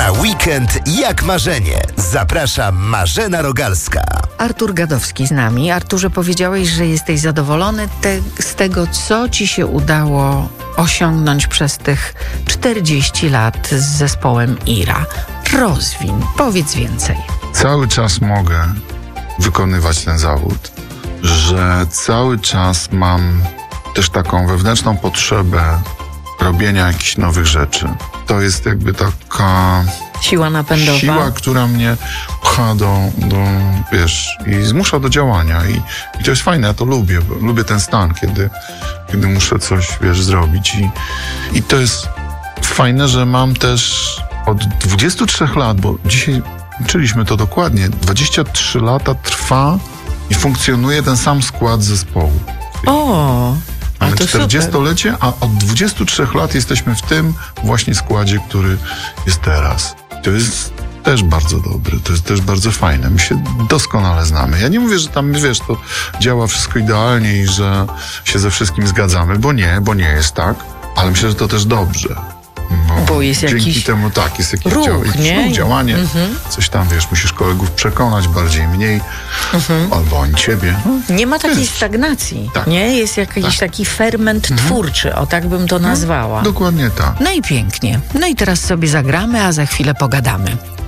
Na weekend jak marzenie. Zaprasza Marzena Rogalska. Artur Gadowski z nami. Arturze, powiedziałeś, że jesteś zadowolony z tego, co ci się udało osiągnąć przez tych 40 lat z zespołem IRA. Rozwiń, powiedz więcej. Cały czas mogę wykonywać ten zawód, że cały czas mam też taką wewnętrzną potrzebę robienia jakichś nowych rzeczy. To jest jakby taka Siła napędowa. siła, która mnie pcha wiesz, i zmusza do działania. I to jest fajne, ja to lubię. Lubię ten stan, kiedy muszę coś, wiesz, zrobić. I to jest fajne, że mam też od 23 lat, bo dzisiaj liczyliśmy to dokładnie, 23 lata trwa i funkcjonuje ten sam skład zespołu. O, a Mamy to 40-lecie, a od 23 lat jesteśmy w tym właśnie składzie, który jest teraz. To jest też bardzo dobre, to jest też bardzo fajne. My się doskonale znamy. Ja nie mówię, że tam, wiesz, to działa wszystko idealnie i że się ze wszystkim zgadzamy, bo nie jest tak, ale myślę, że to też dobrze. Bo jest dzięki jakiś temu jest jakiś ruch, nie? działanie. Coś tam, wiesz, musisz kolegów przekonać bardziej, mniej, albo oni ciebie. Nie ma takiej stagnacji, Tak. nie? Jest jakiś taki ferment twórczy, o tak bym to nazwała. Dokładnie tak. No i pięknie. No i teraz sobie zagramy, a za chwilę pogadamy.